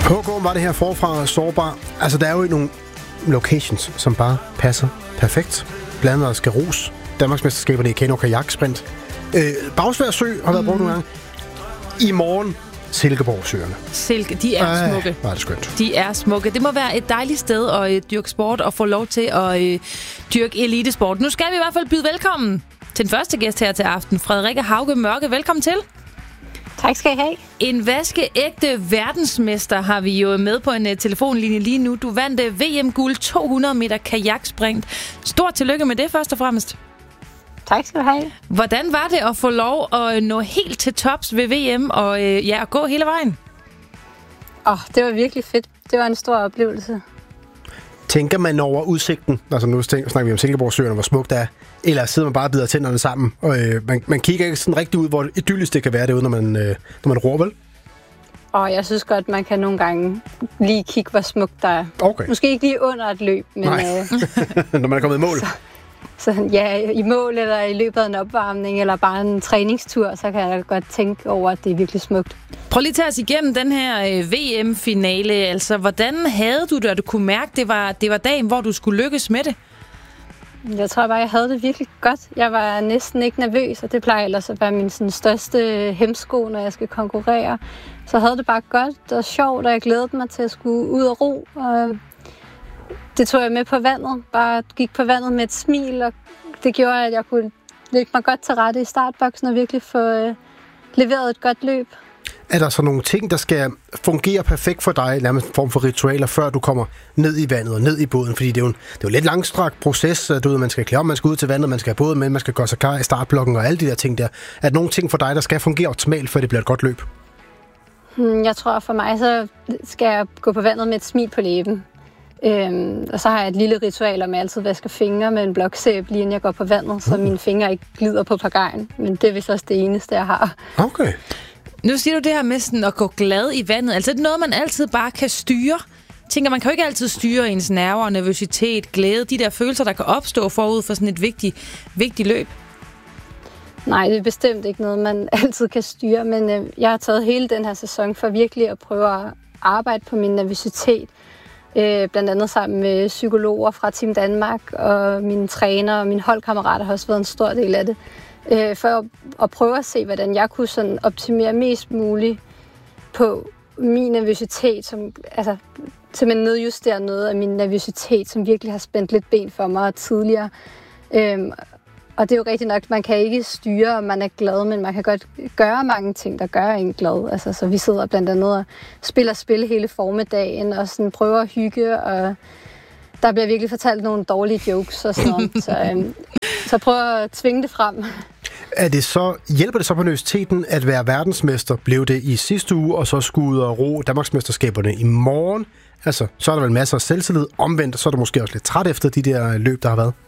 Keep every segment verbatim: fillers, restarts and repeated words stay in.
Pågåen var det her forfra sårbar. Altså, der er jo nogle locations, som bare passer perfekt. Blandt andet Skaros, Danmarksmesterskaberne i kano- og kajaksprint. Øh, Bagsværd Sø har været brugt mm. nogle gange. I morgen, Silkeborg-søerne. Silke, de er øh, smukke. Var det skønt. De er smukke. Det må være et dejligt sted at øh, dyrke sport og få lov til at øh, dyrke elitesport. Nu skal vi i hvert fald byde velkommen til den første gæst her til aften. Frederikke Hauge Mørke, velkommen til. Tak skal I have. En vaskeægte verdensmester har vi jo med på en uh, telefonlinje lige nu. Du vandt uh, V M-guld to hundrede meter kajaksprint. Stort tillykke med det først og fremmest. Tak skal du have. Hvordan var det at få lov at nå helt til tops ved V M og uh, ja, at gå hele vejen? Åh, oh, det var virkelig fedt. Det var en stor oplevelse. Tænker man over udsigten? Altså nu snakker vi om Silkeborg-søerne, hvor smukt det er. Eller sidder man bare og bider tænderne sammen? Og øh, man, man kigger ikke sådan rigtig ud, hvor idyllisk det kan være derude, når man, øh, når man roer, vel? Og jeg synes godt, man kan nogle gange lige kigge, hvor smukt der er. Okay. Måske ikke lige under et løb, men... Nej. Øh, når man er kommet i mål. Så, så ja, i mål eller i løbet af en opvarmning, eller bare en træningstur, så kan jeg godt tænke over, at det er virkelig smukt. Prøv lige at tage os igennem den her øh, V M-finale. Altså, hvordan havde du det, at du kunne mærke, det var, det var dagen, hvor du skulle lykkes med det? Jeg tror bare, jeg havde det virkelig godt. Jeg var næsten ikke nervøs, og det plejer ellers at være min sådan, største hemsko, når jeg skal konkurrere. Så jeg havde det bare godt og sjovt, og jeg glædede mig til at skulle ud og ro. Og det tog jeg med på vandet. Bare gik på vandet med et smil, og det gjorde, at jeg kunne lægge mig godt til rette i startboksen og virkelig få øh, leveret et godt løb. Er der så nogle ting, der skal fungere perfekt for dig, nærmest en form for ritualer, før du kommer ned i vandet og ned i båden? Fordi det er jo en, det er jo en lidt langstrakt proces. Du ved, man skal klæde om, man skal ud til vandet, man skal have båden med, man skal gøre sig klar i startblokken og alle de der ting der. Er der nogle ting for dig, der skal fungere optimalt, før det bliver et godt løb? Jeg tror for mig, så skal jeg gå på vandet med et smil på læben. Øhm, og så har jeg et lille ritual om, at jeg altid vasker fingre med en bloksæbe, lige inden jeg går på vandet, så mine fingre ikke glider på pagajen. Men det er vist også det eneste, jeg har. Okay. Nu siger du det her med sådan at gå glad i vandet. Altså det er noget, man altid bare kan styre. Tænker, man kan jo ikke altid styre ens nerver, nervøsitet, glæde, de der følelser, der kan opstå forud for sådan et vigtigt, vigtigt løb. Nej, det er bestemt ikke noget, man altid kan styre, men øh, jeg har taget hele den her sæson for virkelig at prøve at arbejde på min nervøsitet. Øh, blandt andet sammen med psykologer fra Team Danmark, og mine træner og mine holdkammerater har også været en stor del af det. Øh, for at, at prøve at se, hvordan jeg kunne sådan optimere mest muligt på min nervøsitet, som altså simpelthen nedjustere noget af min nervøsitet, som virkelig har spændt lidt ben for mig tidligere. Øhm, og det er jo rigtigt nok, man kan ikke styre, om man er glad, men man kan godt gøre mange ting, der gør en glad. Altså, så vi sidder blandt andet og spiller spil hele formiddagen, og sådan prøver at hygge, og der bliver virkelig fortalt nogle dårlige jokes og sådan noget. Så, øhm, så prøv at tvinge det frem. Er det så, hjælper det så på nervøsiteten at være verdensmester? Blev det i sidste uge, og så skulle ud og ro Danmarksmesterskaberne i morgen? Altså, så er der vel masser af selvtillid. Omvendt, så er du måske også lidt træt efter de der løb, der har været.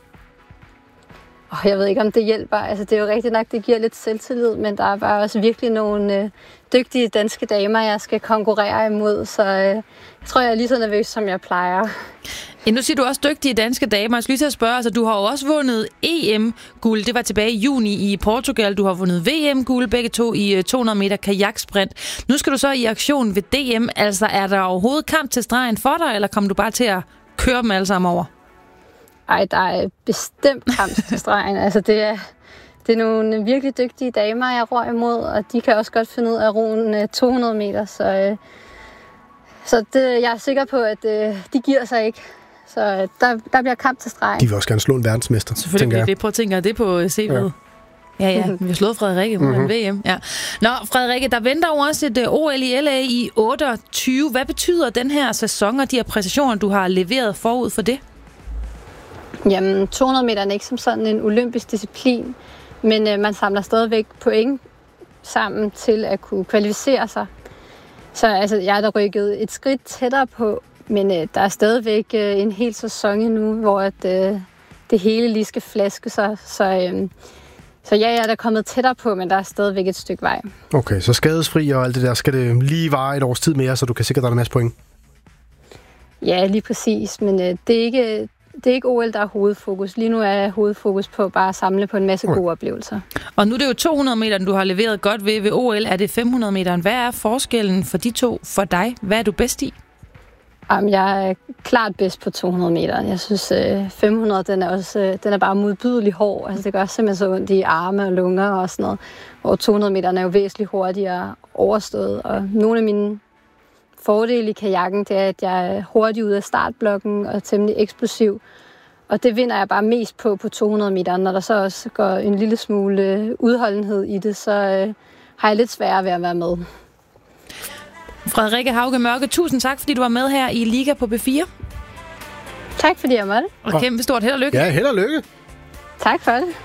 Oh, jeg ved ikke, om det hjælper. Altså, det er jo rigtigt nok, det giver lidt selvtillid, men der er bare også virkelig nogle øh, dygtige danske damer, jeg skal konkurrere imod, så øh, jeg tror, jeg er lige så nervøs, som jeg plejer. Ja, nu siger du også dygtige danske damer. Jeg skal lige til at spørge, altså, du har jo også vundet E M-guld. Det var tilbage i juni i Portugal. Du har vundet V M-guld, begge to i to hundrede meter kajaksprint. Nu skal du så i aktion ved D M. Altså, er der overhovedet kamp til stregen for dig, eller kommer du bare til at køre dem alle sammen over? Ej, der er bestemt kamp til stregen. Altså, det er, det er nogle virkelig dygtige damer, jeg ror imod, og de kan også godt finde ud af at ro to hundrede meter. Så, øh, så det, jeg er sikker på, at øh, de giver sig ikke. Så øh, der, der bliver kamp til stregen. De vil også gerne slå en verdensmester. Selvfølgelig bliver det. Prøv at tænke det på C V'et. Ja. Ja, ja. Vi har slået Frederikke på mm-hmm. V M. Ja. Nå, Frederikke, der venter jo også et O L i L A i otteogtyve. Hvad betyder den her sæson og de her præstationer, du har leveret forud for det? Jamen, to hundrede meter er ikke som sådan en olympisk disciplin, men øh, man samler stadigvæk point sammen til at kunne kvalificere sig. Så altså, jeg er da rykket et skridt tættere på, men øh, der er stadigvæk øh, en hel sæson nu, hvor at, øh, det hele lige skal flaske sig. Så, øh, så ja, jeg er da kommet tættere på, men der er stadigvæk et stykke vej. Okay, så skadesfri og alt det der, skal det lige vare et års tid mere, så du kan sikre dig en masse point? Ja, lige præcis, men øh, det er ikke... det er ikke O L, der er hovedfokus. Lige nu er hovedfokus på bare at samle på en masse okay. gode oplevelser. Og nu er det jo to hundrede meter, du har leveret godt ved. Ved O L er det fem hundrede meter. Hvad er forskellen for de to for dig? Hvad er du bedst i? Jamen, jeg er klart bedst på to hundrede meter. Jeg synes, fem hundrede, den er, også, den er bare modbydelig hård. Altså, det gør simpelthen så ondt i arme og lunger og sådan noget. Og to hundrede meter er jo væsentligt hurtigere overstået. Og nogle af mine fordele i kajakken, det er, at jeg er hurtig ud af startblokken og temmelig eksplosiv. Og det vinder jeg bare mest på på to hundrede meter. Når der så også går en lille smule udholdenhed i det, så øh, har jeg lidt sværere ved at være med. Frederikke Hauge Mørke, tusind tak, fordi du var med her i Liga på B fire. Tak fordi jeg måtte. Og kæmpe stort held og lykke. Ja, held og lykke. Tak for det.